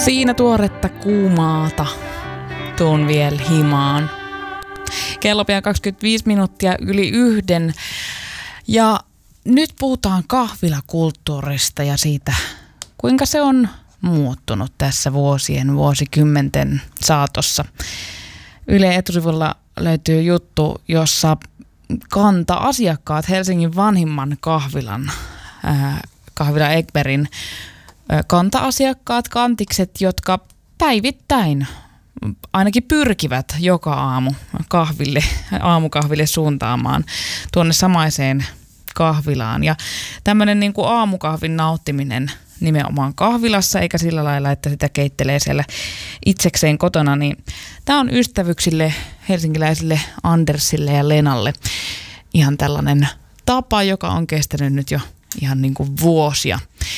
Siinä tuoretta kuumaata tuun vielä himaan. Kello pian 25 minuuttia yli 1. Ja nyt puhutaan kahvilakulttuurista ja siitä, kuinka se on muuttunut tässä vuosikymmenten saatossa. Yle etusivulla löytyy juttu, jossa kanta-asiakkaat Helsingin vanhimman kahvilan, kahvila Ekbergin kanta-asiakkaat, kantikset, jotka päivittäin ainakin pyrkivät joka aamu aamukahville suuntaamaan tuonne samaiseen kahvilaan. Ja tämmöinen niin kuin aamukahvin nauttiminen nimenomaan kahvilassa, eikä sillä lailla, että sitä keittelee siellä itsekseen kotona, niin tämä on ystävyksille, helsinkiläisille Andersille ja Lenalle ihan tällainen tapa, joka on kestänyt nyt jo ihan niin kuin vuosia.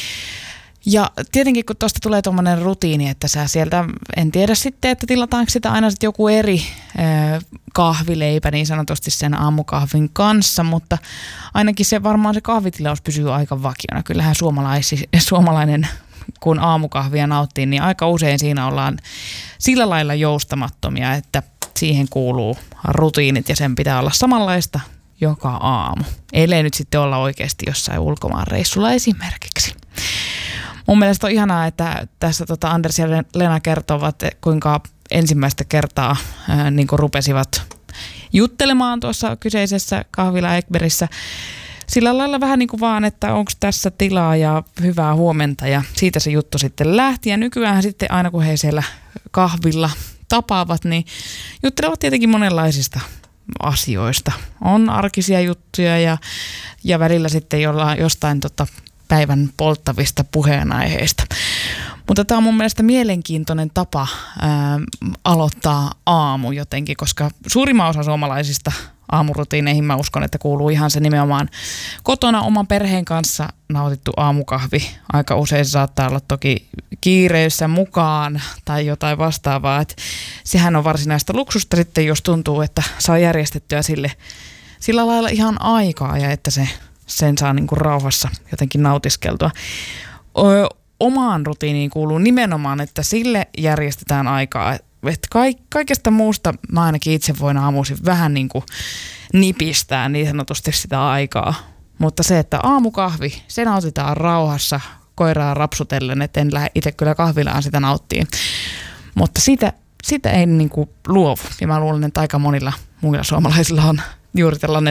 Ja tietenkin kun tuosta tulee tuommoinen rutiini, että sä sieltä, en tiedä sitten, että tilataanko sitä aina sitten joku eri kahvileipä niin sanotusti sen aamukahvin kanssa, mutta ainakin se varmaan se kahvitilaus pysyy aika vakiona. Kyllähän suomalainen, kun aamukahvia nauttii, niin aika usein siinä ollaan sillä lailla joustamattomia, että siihen kuuluu rutiinit ja sen pitää olla samanlaista joka aamu. Ellei nyt sitten olla oikeasti jossain ulkomaanreissulla esimerkiksi. Mun mielestä on ihanaa, että tässä Anders ja Lena kertovat, kuinka ensimmäistä kertaa niin kuin rupesivat juttelemaan tuossa kyseisessä kahvila Ekbergissä. Sillä lailla vähän niin kuin vaan, että onko tässä tilaa ja hyvää huomenta ja siitä se juttu sitten lähti. Ja nykyään sitten aina kun he siellä kahvilla tapaavat, niin juttelevat tietenkin monenlaisista asioista. On arkisia juttuja ja välillä sitten jostain päivän polttavista puheenaiheista. Mutta tämä on mun mielestä mielenkiintoinen tapa aloittaa aamu jotenkin, koska suurimman osa suomalaisista aamurutiineihin mä uskon, että kuuluu ihan se nimenomaan kotona oman perheen kanssa nautittu aamukahvi. Aika usein se saattaa olla toki kiireessä mukaan tai jotain vastaavaa. Et sehän on varsinaista luksusta sitten, jos tuntuu, että saa järjestettyä sillä lailla ihan aikaa ja että sen saa niin kuin rauhassa jotenkin nautiskeltua. Omaan rutiiniin kuuluu nimenomaan, että sille järjestetään aikaa. Että kaikesta muusta mä ainakin itse voin aamuisin vähän niin kuin nipistää niin sanotusti sitä aikaa. Mutta se, että aamukahvi, se nautitaan rauhassa, koiraa rapsutellen, että en lähde itse kyllä kahvilaan sitä nauttiin. Mutta sitä ei niin kuin luovu. Ja mä luulen, että aika monilla muilla suomalaisilla on juuri tällainen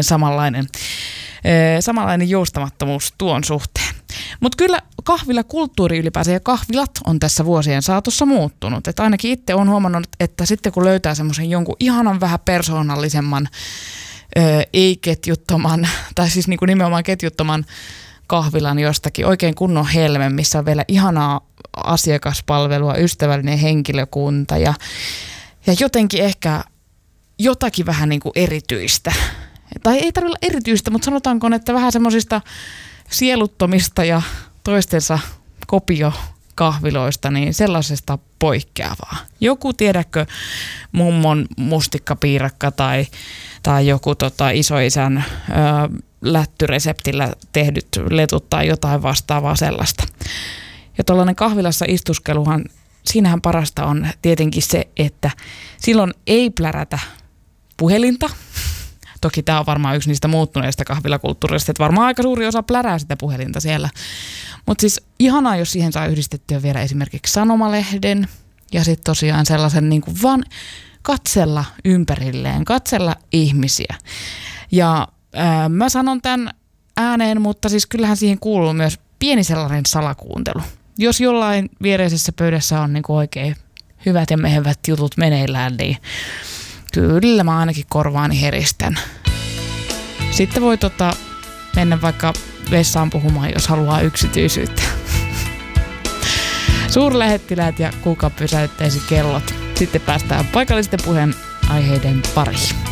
samanlainen joustamattomuus tuon suhteen. Mutta kyllä kahvilakulttuuri ylipäänsä ja kahvilat on tässä vuosien saatossa muuttunut. Et ainakin itse olen huomannut, että sitten kun löytää semmoisen jonkun ihanan vähän persoonallisemman, ei-ketjuttoman, tai siis niinku nimenomaan ketjuttoman kahvilan jostakin, oikein kunnon helmen, missä on vielä ihanaa asiakaspalvelua, ystävällinen henkilökunta ja jotenkin ehkä jotakin vähän niin kuin erityistä. Tai ei tarvitse olla erityistä, mutta sanotaanko, että vähän semmoisista sieluttomista ja toistensa kopiokahviloista, niin sellaisesta poikkeavaa. Joku, tiedätkö, mummon mustikkapiirakka tai joku isoisän lättyreseptillä tehdyt letut tai jotain vastaavaa sellaista. Ja tuollainen kahvilassa istuskeluhan, siinähän parasta on tietenkin se, että silloin ei plärätä puhelinta. Toki tämä on varmaan yksi niistä muuttuneista kahvilakulttuurista, että varmaan aika suuri osa plärää sitä puhelinta siellä. Mutta siis ihanaa, jos siihen saa yhdistettyä vielä esimerkiksi sanomalehden ja sitten tosiaan sellaisen niin kuin vaan katsella ympärilleen, katsella ihmisiä. Ja mä sanon tämän ääneen, mutta siis kyllähän siihen kuuluu myös pieni sellainen salakuuntelu. Jos jollain viereisessä pöydässä on niin kuin oikein hyvät ja mehevät jutut meneillään, niin kyllä mä ainakin korvaani heristän. Sitten voi mennä vaikka vessaan puhumaan, jos haluaa yksityisyyttä. Suurlähettiläät ja kuka pysäyttäisi kellot. Sitten päästään paikallisten puheenaiheiden pariin.